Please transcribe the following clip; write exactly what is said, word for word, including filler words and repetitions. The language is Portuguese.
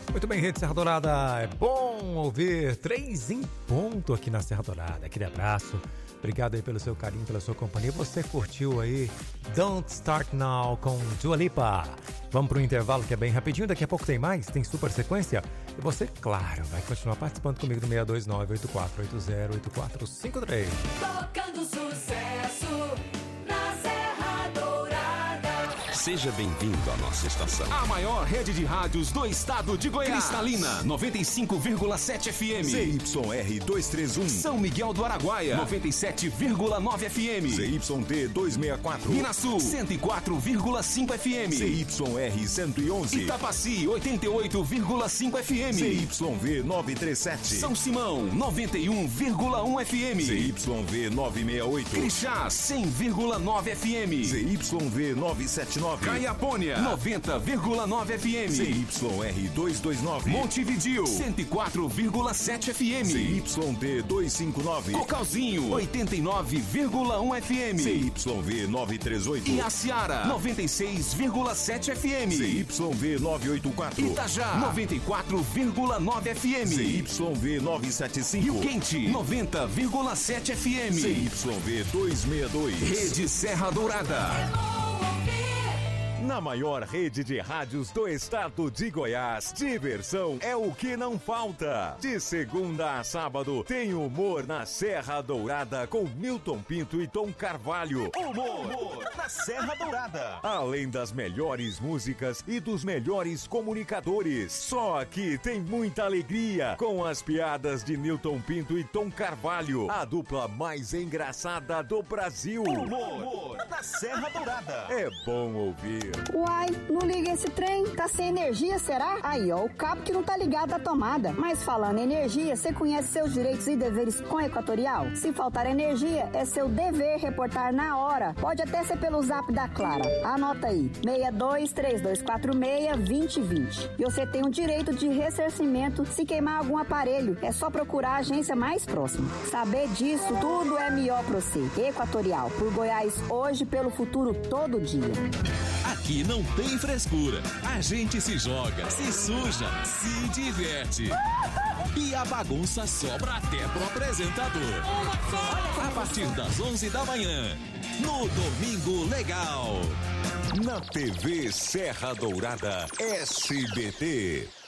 Muito bem, Rede Serra Dourada, é bom ouvir três em ponto aqui na Serra Dourada. Aquele abraço, obrigado aí pelo seu carinho, pela sua companhia. Você curtiu aí Don't Start Now com Dua Lipa. Vamos pro intervalo que é bem rapidinho, daqui a pouco tem mais, tem super sequência. E você, claro, vai continuar participando comigo no seis dois nove, oito quatro oito zero, oito quatro cinco três. Tocando sucesso na Serra Dourada. Seja bem-vindo à nossa estação. A maior rede de rádios do estado de Goiás. Cristalina, noventa e cinco vírgula sete F M. Z Y R duzentos e trinta e um. São Miguel do Araguaia, noventa e sete vírgula nove F M. Z Y D duzentos e sessenta e quatro. Minasul, cento e quatro vírgula cinco F M. Z Y R cento e onze. Itapaci, oitenta e oito vírgula cinco F M. Z Y V novecentos e trinta e sete. São Simão, noventa e um vírgula um F M. Z Y V novecentos e sessenta e oito. Crixás, cem vírgula nove F M. Z Y V novecentos e setenta e nove. Caiapônia, noventa vírgula nove F M. Z Y R duzentos e vinte e nove. Montevidil, cento e quatro vírgula sete F M. Z Y D duzentos e cinquenta e nove. Cocalzinho, oitenta e nove vírgula um F M. Z Y V novecentos e trinta e oito. E Aciara, noventa e seis vírgula sete F M. Z Y V novecentos e oitenta e quatro. Itajá, noventa e quatro vírgula nove F M. Z Y V novecentos e setenta e cinco. Rio Quente, noventa vírgula sete F M. Z Y V duzentos e sessenta e dois. Rede Serra Dourada. Na maior rede de rádios do estado de Goiás, diversão é o que não falta. De segunda a sábado, tem humor na Serra Dourada com Milton Pinto e Tom Carvalho. Humor, humor na Serra Dourada. Além das melhores músicas e dos melhores comunicadores. Só aqui tem muita alegria com as piadas de Milton Pinto e Tom Carvalho, a dupla mais engraçada do Brasil. Humor, humor na Serra Dourada. É bom ouvir. Uai, não liga esse trem? Tá sem energia, será? Aí, ó, o cabo que não tá ligado à tomada. Mas falando em energia, você conhece seus direitos e deveres com a Equatorial? Se faltar energia, é seu dever reportar na hora. Pode até ser pelo zap da Clara. Anota aí, seis dois três dois quatro seis, dois zero dois zero. E você tem o direito de ressarcimento se queimar algum aparelho. É só procurar a agência mais próxima. Saber disso, tudo é melhor pra você. Equatorial, por Goiás hoje, pelo futuro todo dia. Aqui não tem frescura. A gente se joga, se suja, se diverte. E a bagunça sobra até pro apresentador. A partir das onze da manhã, no Domingo Legal. Na T V Serra Dourada S B T.